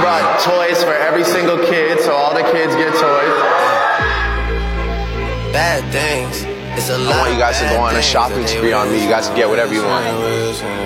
brought toys for every single kid, so all the kids get toys. Bad things. It's a lot. I want you guys to go on a shopping spree on me. You guys can get whatever you want.